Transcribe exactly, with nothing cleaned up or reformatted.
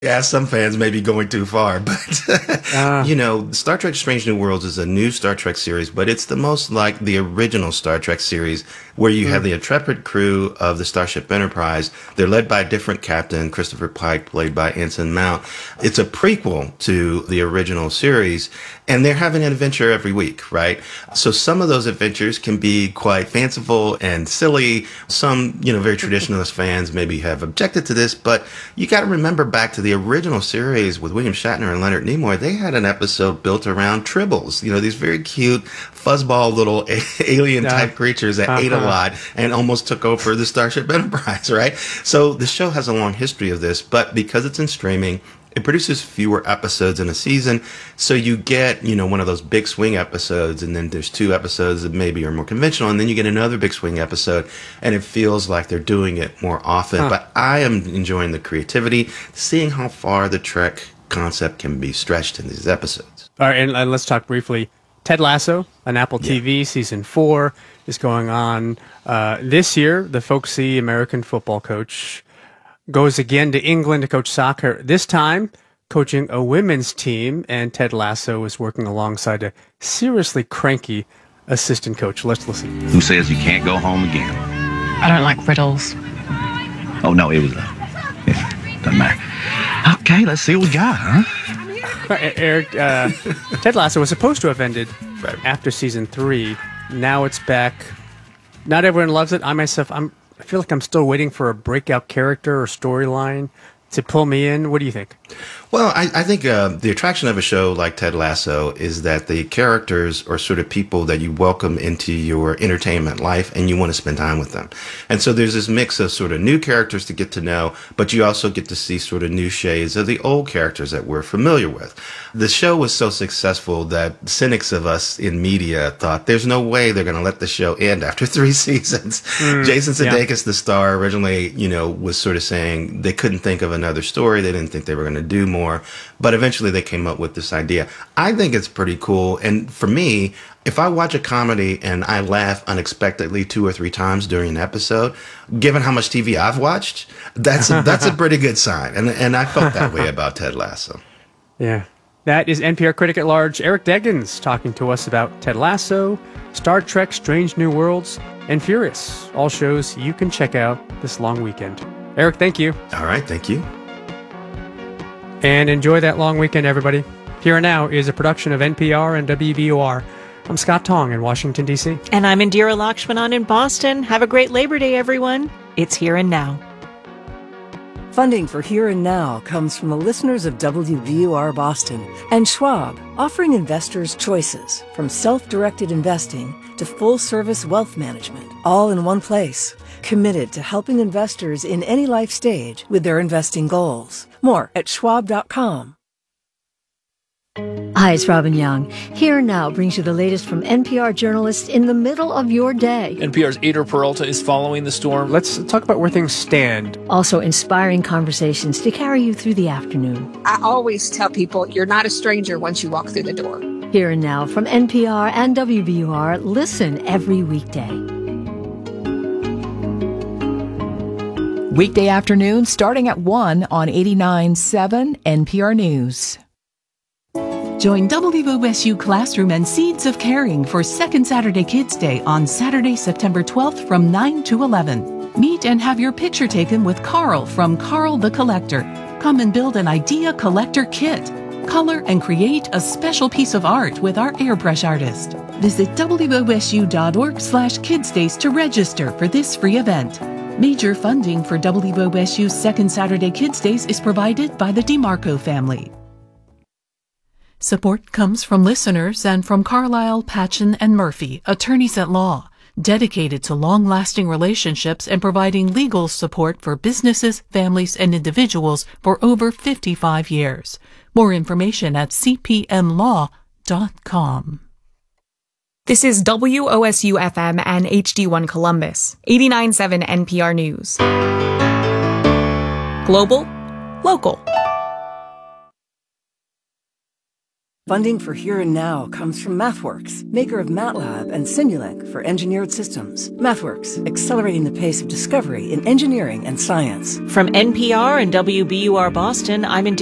Yeah, some fans may be going too far, but, uh, you know, Star Trek Strange New Worlds is a new Star Trek series, but it's the most like the original Star Trek series where you mm. have the intrepid crew of the Starship Enterprise. They're led by a different captain, Christopher Pike, played by Ensign Mount. It's a prequel to the original series, and they're having an adventure every week, right? So some of those adventures can be quite fanciful and silly. Some, you know, very traditionalist fans maybe have objected to this, but you got to remember back to the original series with William Shatner and Leonard Nimoy. They had an episode built around tribbles, you know, these very cute fuzzball little alien type yeah. creatures that uh-huh. ate a lot and almost took over the Starship Enterprise, right? So the show has a long history of this, but because it's in streaming, it produces fewer episodes in a season, so you get, you know, one of those big swing episodes, and then there's two episodes that maybe are more conventional, and then you get another big swing episode, and it feels like they're doing it more often. Huh. But I am enjoying the creativity, seeing how far the Trek concept can be stretched in these episodes. All right, and, and let's talk briefly. Ted Lasso on Apple T V, yeah. season four is going on. Uh, this year, the folksy American football coach goes again to England to coach soccer, this time coaching a women's team, and Ted Lasso is working alongside a seriously cranky assistant coach. Let's listen. Who says you can't go home again? I don't like riddles. Oh, no, it was a... Yeah, doesn't matter. Okay, let's see what we got, huh? Eric, uh, Ted Lasso was supposed to have ended right. after season three. Now it's back. Not everyone loves it. I myself, I'm... I feel like I'm still waiting for a breakout character or storyline to pull me in. What do you think? Well, I, I think uh, the attraction of a show like Ted Lasso is that the characters are sort of people that you welcome into your entertainment life and you want to spend time with them. And so there's this mix of sort of new characters to get to know, but you also get to see sort of new shades of the old characters that we're familiar with. The show was so successful that cynics of us in media thought there's no way they're going to let the show end after three seasons. Mm, Jason Sudeikis, yeah. the star, originally, you know, was sort of saying they couldn't think of another story. They didn't think they were going to do more. But eventually they came up with this idea. I think it's pretty cool. And for me, if I watch a comedy and I laugh unexpectedly two or three times during an episode, given how much T V I've watched, that's a, that's a pretty good sign. And and I felt that way about Ted Lasso. Yeah. That is N P R critic at large Eric Deggans talking to us about Ted Lasso, Star Trek Strange New Worlds, and Furious, all shows you can check out this long weekend. Eric, thank you. All right, thank you. And enjoy that long weekend, everybody. Here and Now is a production of N P R and W B U R. I'm Scott Tong in Washington, D C And I'm Indira Lakshmanan in Boston. Have a great Labor Day, everyone. It's Here and Now. Funding for Here and Now comes from the listeners of W B U R Boston and Schwab, offering investors choices from self-directed investing to full-service wealth management, all in one place. Committed to helping investors in any life stage with their investing goals. More at schwab dot com. Hi, it's Robin Young. Here Now brings you the latest from N P R journalists in the middle of your day. N P R's Ader Peralta is following the storm. Let's talk about where things stand. Also, inspiring conversations to carry you through the afternoon. I always tell people you're not a stranger once you walk through the door. Here and Now from N P R and W B U R. Listen every weekday. Weekday afternoon starting at one on eighty-nine point seven N P R News. Join W O S U Classroom and Seeds of Caring for Second Saturday Kids Day on Saturday, September twelfth from nine to eleven. Meet and have your picture taken with Carl from Carl the Collector. Come and build an idea collector kit. Color and create a special piece of art with our airbrush artist. Visit W O S U dot org slash Kids Days to register for this free event. Major funding for W O S U's Second Saturday Kids Days is provided by the DeMarco family. Support comes from listeners and from Carlisle, Patchen, and Murphy, attorneys at law, dedicated to long-lasting relationships and providing legal support for businesses, families, and individuals for over fifty-five years. More information at c p m law dot com. This is W O S U F M and H D one Columbus, eighty-nine point seven N P R News. Global, local. Funding for Here and Now comes from MathWorks, maker of MATLAB and Simulink for engineered systems. MathWorks, accelerating the pace of discovery in engineering and science. From N P R and W B U R Boston, I'm in